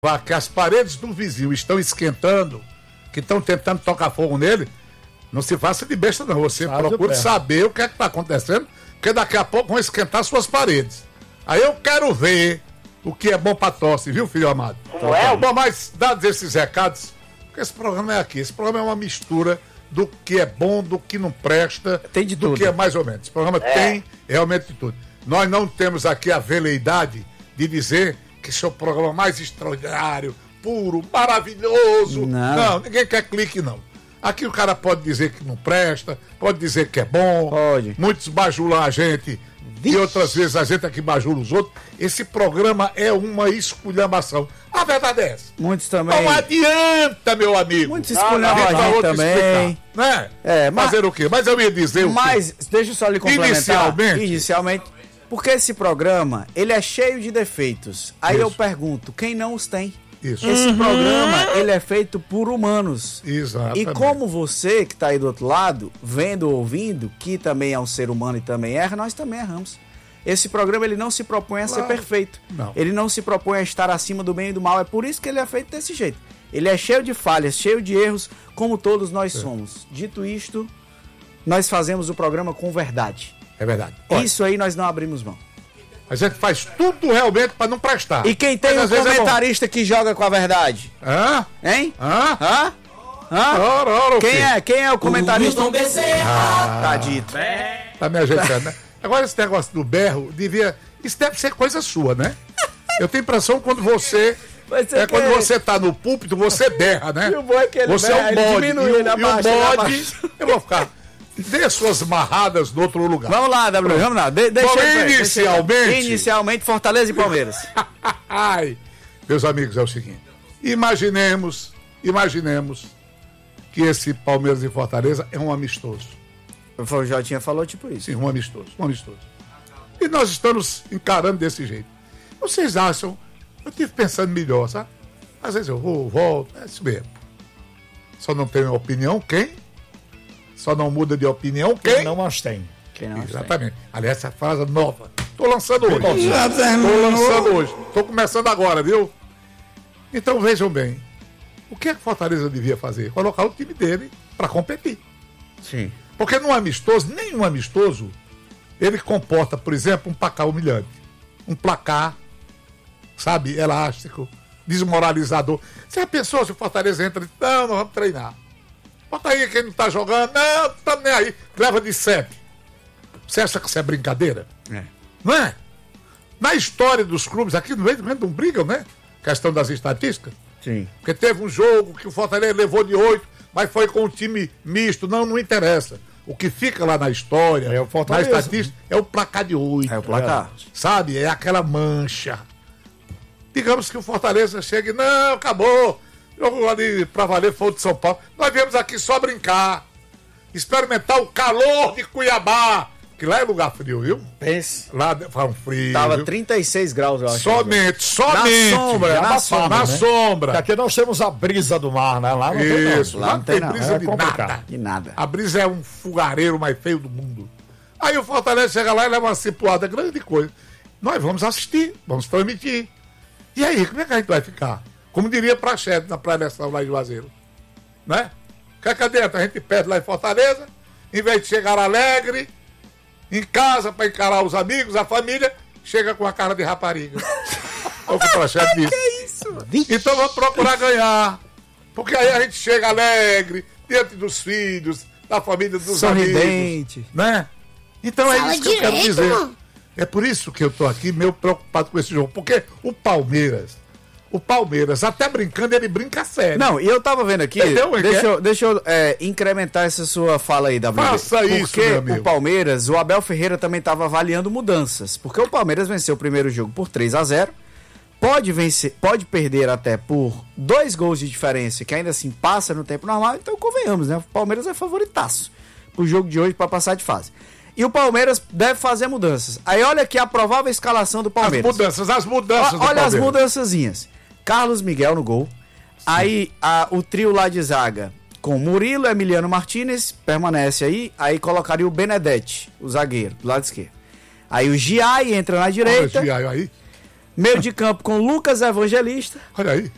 que as paredes do vizinho estão esquentando, que estão tentando tocar fogo nele, não se faça de besta não, você procure saber o que é que está acontecendo, porque daqui a pouco vão esquentar suas paredes. Aí eu quero ver o que é bom pra tosse, viu, filho amado? Como é? Bom, mas dados esses recados, porque esse programa é aqui, esse programa é uma mistura do que é bom, do que não presta, tem de do tudo. que é mais ou menos. Esse programa tem realmente de tudo. Nós não temos aqui a veleidade de dizer que esse é o programa mais extraordinário, puro, maravilhoso. Não, ninguém quer clique, não. Aqui o cara pode dizer que não presta, pode dizer que é bom. Pode. Muitos bajulam a gente e outras vezes a gente é que bajula os outros. Esse programa é uma esculhambação. A verdade é essa. Muitos também. Não adianta, meu amigo. Muitos esculhambam a gente também. Né? Mas, fazer o quê? Mas eu ia dizer o quê? Mas, deixa eu só lhe complementar. Inicialmente, porque esse programa, ele é cheio de defeitos. Aí eu pergunto, quem não os tem? Isso. Esse programa, ele é feito por humanos. Exatamente. E como você, que está aí do outro lado, vendo ou ouvindo, que também é um ser humano e também erra, nós também erramos. Esse programa, ele não se propõe a ser perfeito. Não. Ele não se propõe a estar acima do bem e do mal. É por isso que ele é feito desse jeito. Ele é cheio de falhas, cheio de erros, como todos nós somos. Dito isto, nós fazemos o programa com verdade. É verdade. Isso aí nós não abrimos mão. A gente faz tudo realmente para não prestar. E quem tem um comentarista que joga com a verdade? Hã? Hein? Hã? Hã? Ora, Quem é o comentarista? Tá dito. Tá me ajeitando, né? Agora esse negócio do berro isso deve ser coisa sua, né? Eu tenho impressão quando você quando você tá no púlpito, você berra, né? E o bom é que ele você berra, é um bode. ele diminui, ele abaixa, e o ele bode, abaixa. eu vou ficar. Dê suas marradas no outro lugar. Vamos lá, W, vamos lá. Inicialmente, Fortaleza e Palmeiras. Ai, meus amigos, é o seguinte. Imaginemos que esse Palmeiras e Fortaleza é um amistoso. O Jotinha falou tipo isso. Sim, um amistoso. E nós estamos encarando desse jeito. Vocês acham? Eu estive pensando melhor, sabe? Às vezes eu vou, volto, é isso mesmo. Só não tenho opinião, quem? Só não muda de opinião, quem? Não as tem. Exatamente. Aliás, essa frase nova. Estou lançando hoje. Estou começando agora, viu? Então vejam bem. O que é que Fortaleza devia fazer? Colocar o time dele para competir. Sim. Porque nenhum amistoso, ele comporta, por exemplo, um placar humilhante. Um placar, sabe, elástico, desmoralizador. Você já pensou se o Fortaleza entra e diz, não vamos treinar. Bota aí quem não tá jogando, não tá nem aí. Leva de 7. Você acha que isso é brincadeira? Não é? Na história dos clubes, aqui no meio não brigam, né? Questão das estatísticas. Sim. Porque teve um jogo que o Fortaleza levou de 8, mas foi com um time misto. Não interessa. O que fica lá na história, na estatística, é o placar de 8. É o placar. Sabe? É aquela mancha. Digamos que o Fortaleza chega e, não, acabou. Jogo ali pra valer, foi o de São Paulo. Nós viemos aqui só brincar. Experimentar o calor de Cuiabá. Que lá é lugar frio, viu? Pense. Lá faz um frio. Tava viu? 36 graus, eu acho. Somente. Na sombra. Na sombra. Porque aqui nós temos a brisa do mar, né? Lá não tem Isso, não. lá não tem brisa de complicado. De nada. A brisa é um fogareiro mais feio do mundo. Aí o Fortaleza chega lá e leva uma cipuada grande coisa. Nós vamos assistir, vamos transmitir. E aí, como é que a gente vai ficar? Como diria Praxedes na pré-eleção lá em Juazeiro. Né? O que é que adianta? A gente perde lá em Fortaleza, em vez de chegar alegre, em casa para encarar os amigos, a família, chega com a cara de rapariga. É o que o Praxedes disse. Que é isso? Então vamos procurar ganhar. Porque aí a gente chega alegre, diante dos filhos, da família, dos sorridente, amigos. Né? Então é isso que eu quero dizer. Mano. É por isso que eu tô aqui meio preocupado com esse jogo. Porque o Palmeiras, até brincando, ele brinca sério. Não, e eu tava vendo aqui, deixa eu incrementar essa sua fala aí, WB. Faça isso, meu amigo. Porque o Palmeiras, o Abel Ferreira também tava avaliando mudanças. Porque o Palmeiras venceu o primeiro jogo por 3-0. Pode perder até por 2 gols de diferença, que ainda assim passa no tempo normal. Então convenhamos, né? O Palmeiras é favoritaço pro jogo de hoje para passar de fase. E o Palmeiras deve fazer mudanças. Aí olha aqui a provável escalação do Palmeiras. As mudanças do Olha Palmeiras. as mudançazinhas. Carlos Miguel no gol. Sim. Aí o trio lá de zaga com Murilo, Emiliano Martínez, permanece aí. Aí colocaria o Benedetti, o zagueiro, do lado esquerdo. Aí o Giai entra na direita. Olha o Giai aí. Meio de campo com Lucas Evangelista. Olha aí.